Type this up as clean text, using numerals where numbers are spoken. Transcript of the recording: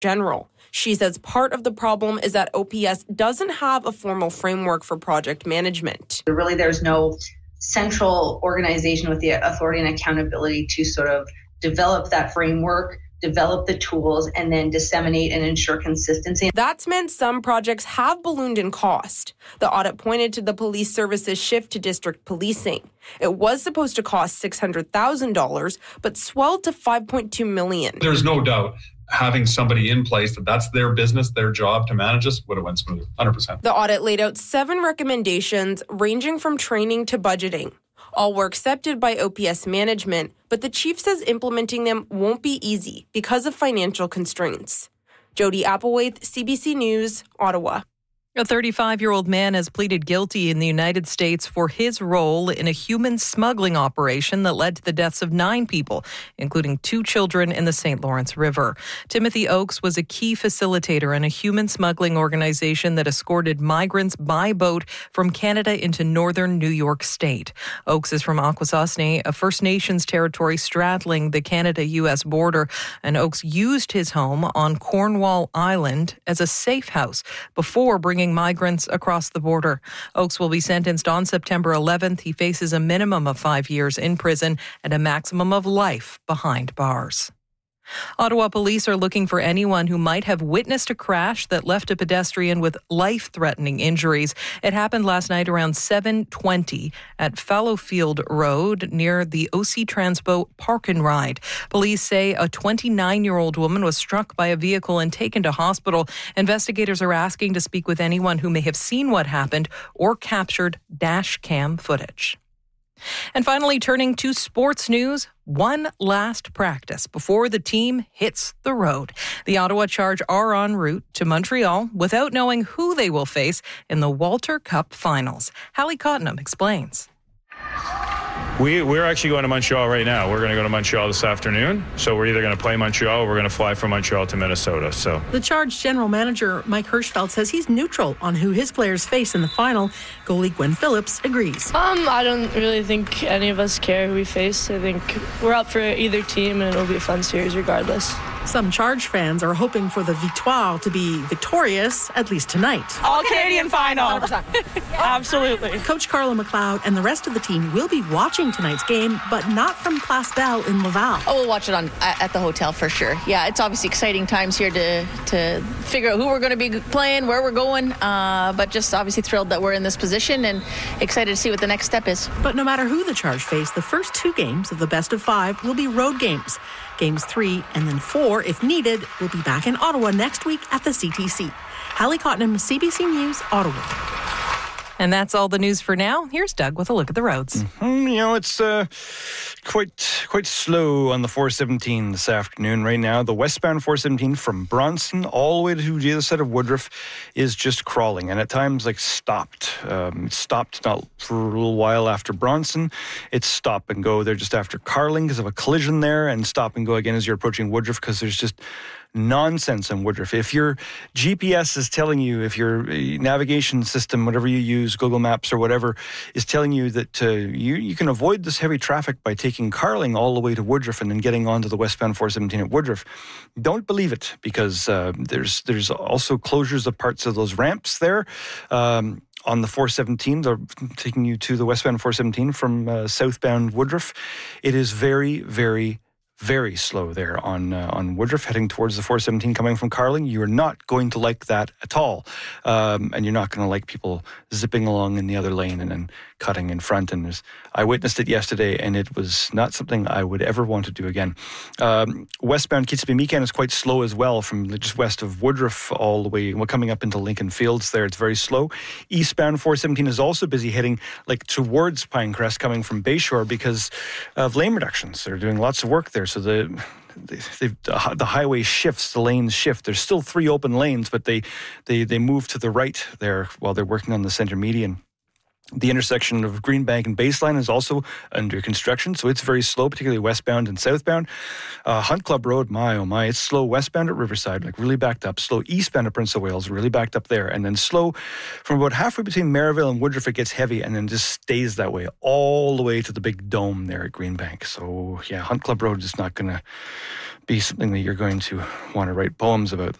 General. She says part of the problem is that OPS doesn't have a formal framework for project management. Really, there's no central organization with the authority and accountability to sort of develop that framework, develop the tools, and then disseminate and ensure consistency. That's meant some projects have ballooned in cost. The audit pointed to the police service's shift to district policing. It was supposed to cost $600,000, but swelled to $5.2 million. There's no doubt having somebody in place that's their business, their job to manage this would have went smooth, 100%. The audit laid out 7 recommendations ranging from training to budgeting. All were accepted by OPS management, but the chief says implementing them won't be easy because of financial constraints. Jody Applewaith, CBC News, Ottawa. A 35-year-old man has pleaded guilty in the United States for his role in a human smuggling operation that led to the deaths of 9 people, including 2 children in the St. Lawrence River. Timothy Oakes was a key facilitator in a human smuggling organization that escorted migrants by boat from Canada into northern New York State. Oakes is from Akwesasne, a First Nations territory straddling the Canada-U.S. border, and Oakes used his home on Cornwall Island as a safe house before bringing migrants across the border. Oakes will be sentenced on September 11th. He faces a minimum of 5 years in prison and a maximum of life behind bars. Ottawa police are looking for anyone who might have witnessed a crash that left a pedestrian with life-threatening injuries. It happened last night around 7:20 at Fallowfield Road near the OC Transpo Park and Ride. Police say a 29-year-old woman was struck by a vehicle and taken to hospital. Investigators are asking to speak with anyone who may have seen what happened or captured dash cam footage. And finally, turning to sports news, one last practice before the team hits the road. The Ottawa Charge are en route to Montreal without knowing who they will face in the Walter Cup finals. Hallie Cottenham explains. We're actually going to Montreal right now. We're going to go to Montreal this afternoon. So we're either going to play Montreal or we're going to fly from Montreal to Minnesota. So the Charge general manager, Mike Hirschfeld, says he's neutral on who his players face in the final. Goalie Gwen Phillips agrees. I don't really think any of us care who we face. I think we're up for either team and it'll be a fun series regardless. Some Charge fans are hoping for the Victoire to be victorious, at least tonight. All Canadian final. Absolutely. Coach Carla McLeod and the rest of the team will be watching tonight's game, but not from Place Belle in Laval. Oh, we'll watch it at the hotel for sure. Yeah, it's obviously exciting times here to figure out who we're going to be playing, where we're going, but just obviously thrilled that we're in this position and excited to see what the next step is. But no matter who the Charge face, the first 2 games of the best of 5 will be road games. Games 3 and then 4, if needed, will be back in Ottawa next week at the CTC. Hallie Cottenham, CBC News, Ottawa. And that's all the news for now. Here's Doug with a look at the roads. It's quite slow on the 417 this afternoon. Right now, the westbound 417 from Bronson all the way to the other side of Woodruff is just crawling, and at times stopped. It stopped not for a little while after Bronson. It's stop and go there just after Carling because of a collision there, and stop and go again as you're approaching Woodruff because there's just nonsense in Woodruff. If your GPS is telling you, if your navigation system, whatever you use, Google Maps or whatever, is telling you that you can avoid this heavy traffic by taking Carling all the way to Woodruff and then getting onto the westbound 417 at Woodruff, don't believe it, because there's also closures of parts of those ramps there. On the 417, they're taking you to the westbound 417 from southbound Woodruff. It is very, very, very slow there on Woodruff, heading towards the 417 coming from Carling. You're not going to like that at all. And you're not going to like people zipping along in the other lane and then cutting in front. And I witnessed it yesterday, and it was not something I would ever want to do again. Westbound Kitsapimikan is quite slow as well, from just west of Woodruff all the way, coming up into Lincoln Fields there. It's very slow. Eastbound 417 is also busy heading towards Pinecrest coming from Bayshore because of lane reductions. They're doing lots of work there. So the highway shifts, the lanes shift. There's still 3 open lanes, but they move to the right there while they're working on the center median. The intersection of Greenbank and Baseline is also under construction, so it's very slow, particularly westbound and southbound. Hunt Club Road, my oh my, it's slow westbound at Riverside, like really backed up. Slow eastbound at Prince of Wales, really backed up there. And then slow from about halfway between Maryville and Woodruff, it gets heavy and then just stays that way all the way to the big dome there at Greenbank. So yeah, Hunt Club Road is not going to be something that you're going to want to write poems about.